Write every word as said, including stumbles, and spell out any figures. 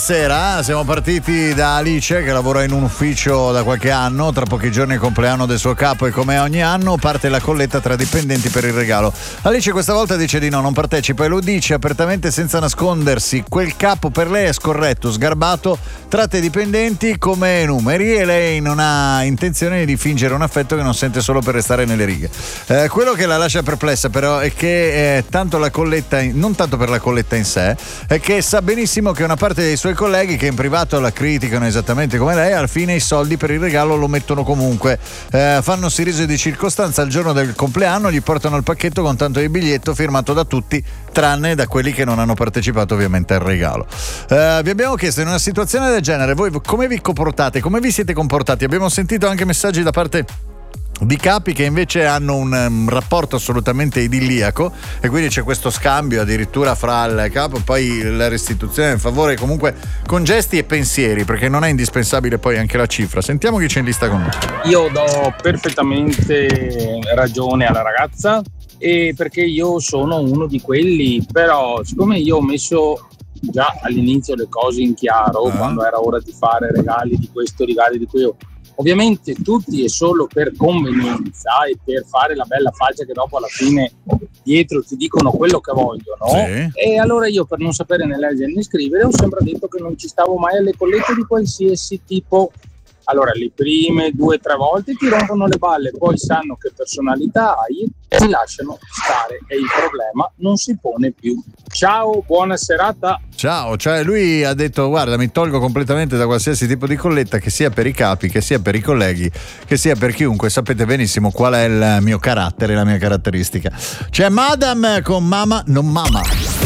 Sera siamo partiti da Alice che lavora in un ufficio da qualche anno. Tra pochi giorni è il compleanno del suo capo e come ogni anno parte la colletta tra dipendenti per il regalo. Alice questa volta dice di no, non partecipa e lo dice apertamente senza nascondersi. Quel capo per lei è scorretto, sgarbato, tratta i dipendenti come numeri e lei non ha intenzione di fingere un affetto che non sente solo per restare nelle righe. Eh, quello che la lascia perplessa però è che eh, tanto la colletta, non tanto per la colletta in sé, è che sa benissimo che una parte dei suoi colleghi che in privato la criticano esattamente come lei, alla fine i soldi per il regalo lo mettono comunque. Eh, fanno sorriso di circostanza il giorno del compleanno, gli portano il pacchetto con tanto di biglietto firmato da tutti tranne da quelli che non hanno partecipato ovviamente al regalo. Eh, vi abbiamo chiesto in una situazione del genere voi come vi comportate, come vi siete comportati. Abbiamo sentito anche messaggi da parte di capi che invece hanno un um, rapporto assolutamente idilliaco e quindi c'è questo scambio addirittura fra il capo e poi la restituzione in favore, comunque con gesti e pensieri, perché non è indispensabile poi anche la cifra. Sentiamo chi c'è in lista con noi. Io do perfettamente ragione alla ragazza, e perché io sono uno di quelli, però siccome io ho messo già all'inizio le cose in chiaro, ah. quando era ora di fare regali di questo, regali di quello, ovviamente tutti è solo per convenienza e per fare la bella faccia che dopo alla fine dietro ti dicono quello che vogliono, sì. E allora io, per non sapere né leggere né scrivere, ho sempre detto che non ci stavo mai alle collette di qualsiasi tipo. Allora le prime due o tre volte ti rompono le balle, poi sanno che personalità hai, ti lasciano stare e il problema non si pone più. Ciao, buona serata. Ciao, cioè lui ha detto guarda mi tolgo completamente da qualsiasi tipo di colletta, che sia per i capi, che sia per i colleghi, che sia per chiunque. Sapete benissimo qual è il mio carattere, la mia caratteristica. C'è Madame con Mama non Mama.